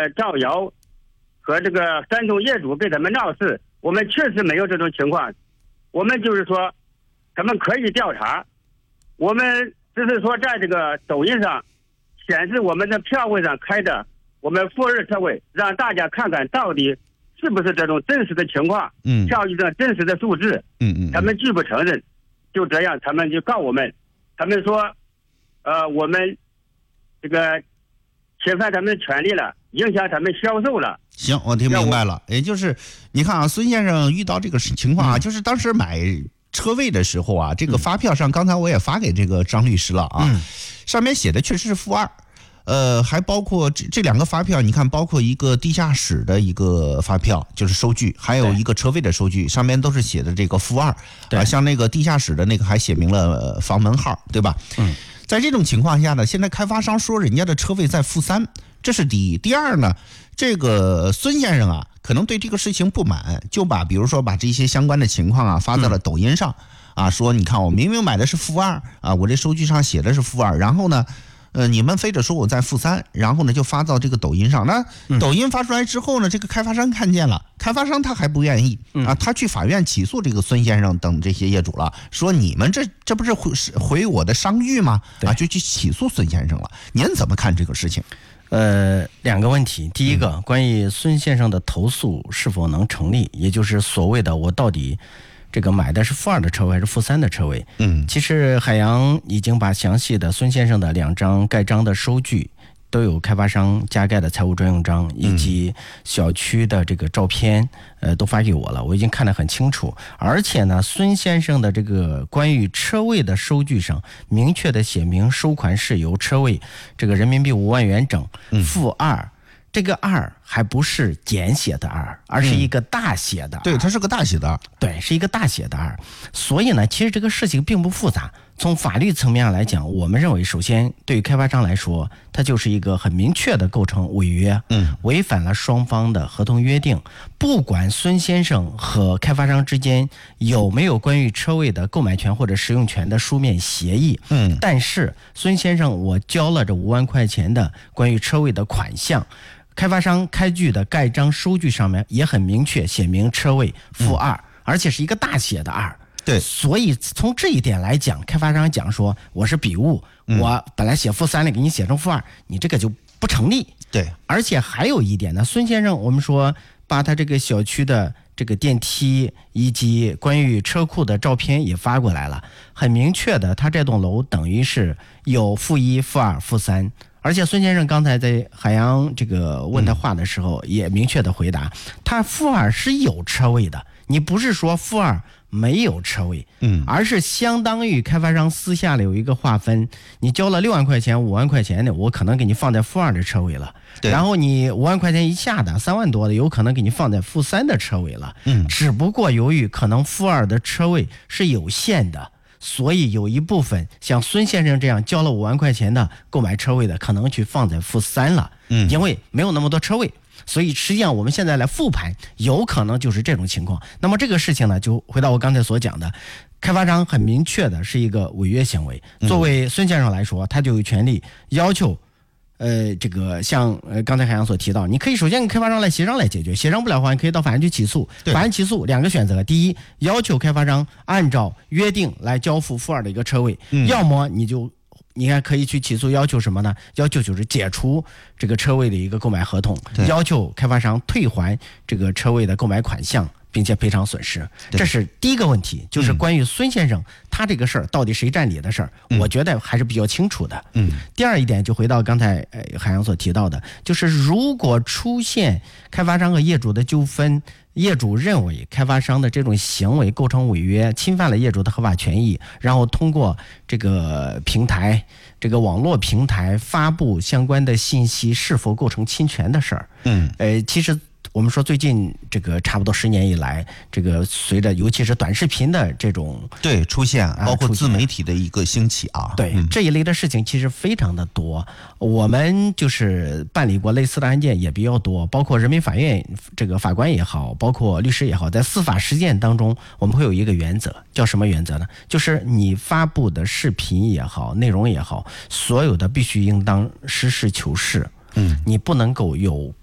造谣和这个山东业主给他们闹事，我们确实没有这种情况。我们就是说他们可以调查，我们只是说在这个抖音上显示我们的票位上开的我们负2车位，让大家看看到底是不是这种真实的情况，票据上真实的数字，他们拒不承认，就这样他们就告我们，他们说我们这个侵犯他们的权利了，影响他们销售了。 行，我听明白了。也就是你看啊，孙先生遇到这个情况啊，就是当时买车位的时候啊，这个发票上刚才我也发给这个张律师了啊，上面写的确实是负2。还包括这2个发票，你看，包括一个地下室的一个发票，就是收据，还有一个车位的收据，上面都是写的这个负2。像那个地下室的那个还写明了房门号，对吧？在这种情况下呢，现在开发商说人家的车位在负3，这是第一。第二呢，这个孙先生啊，可能对这个事情不满，就比如说把这些相关的情况啊发在了抖音上啊，说你看我明明买的是负2啊，我这收据上写的是负2，然后呢。你们非得说我在负3，然后呢就发到这个抖音上。那抖音发出来之后呢，这个开发商看见了，开发商他还不愿意啊，他去法院起诉这个孙先生等这些业主了，说你们这不是毁我的商誉吗？啊，就去起诉孙先生了。您怎么看这个事情？ 两个问题。第一个，关于孙先生的投诉是否能成立，也就是所谓的我到底这个买的是负2的车位还是负3的车位？其实海洋已经把详细的孙先生的2张盖章的收据，都有开发商加盖的财务专用章以及小区的这个照片，都发给我了，我已经看得很清楚。而且呢，孙先生的这个关于车位的收据上明确的写明收款是由车位这个人民币5万元整，负2。这个2还不是简写的2，而是一个大写的2。 对，它是个大写的2。 对，是一个大写的2。所以呢，其实这个事情并不复杂。从法律层面上来讲，我们认为，首先对于开发商来说，它就是一个很明确的构成违约，违反了双方的合同约定。不管孙先生和开发商之间有没有关于车位的购买权或者使用权的书面协议，但是孙先生我交了这5万块钱的关于车位的款项。开发商开具的盖章收据上面也很明确写明车位负2，而且是一个大写的2。 对， 所以从这一点来讲，开发商讲说我是笔误，我本来写负3了，给你写成负2，你这个就不成立。 对， 而且还有一点呢，孙先生我们说把他这个小区的这个电梯以及关于车库的照片也发过来了，很明确的，他这栋楼等于是有负1、负2、负3。而且孙先生刚才在海洋这个问他话的时候，也明确的回答，他负2是有车位的，你不是说负2没有车位，而是相当于开发商私下里有一个划分，你交了6万块钱、5万块钱的，我可能给你放在负2的车位了，然后你5万块钱以下的、3万多的，有可能给你放在负3的车位了。只不过由于可能负2的车位是有限的。所以有一部分像孙先生这样交了5万块钱的购买车位的，可能去放在负3了，因为没有那么多车位。所以实际上我们现在来复盘，有可能就是这种情况。那么这个事情呢，就回到我刚才所讲的，开发商很明确的是一个违约行为。作为孙先生来说，他就有权利要求这个像刚才海洋所提到，你可以首先跟开发商来协商来解决，协商不了的话，你可以到法院去起诉。法院起诉2个选择，第一，要求开发商按照约定来交付负2的一个车位，要么你还可以去起诉，要求什么呢？要求就是解除这个车位的一个购买合同，要求开发商退还这个车位的购买款项，并且赔偿损失。这是第一个问题，就是关于孙先生他这个事儿到底谁占理的事儿，我觉得还是比较清楚的。第二一点就回到刚才海洋所提到的，就是如果出现开发商和业主的纠纷，业主认为开发商的这种行为构成违约，侵犯了业主的合法权益，然后通过这个平台、这个网络平台发布相关的信息，是否构成侵权的事儿。其实我们说最近这个差不多10年以来，这个随着尤其是短视频的这种出现，包括自媒体的一个兴起啊， 这一类的事情其实非常的多。我们就是办理过类似的案件也比较多，包括人民法院这个法官也好，包括律师也好，在司法实践当中，我们会有一个原则，叫什么原则呢？就是你发布的视频也好，内容也好，所有的必须应当实事求是。你不能够有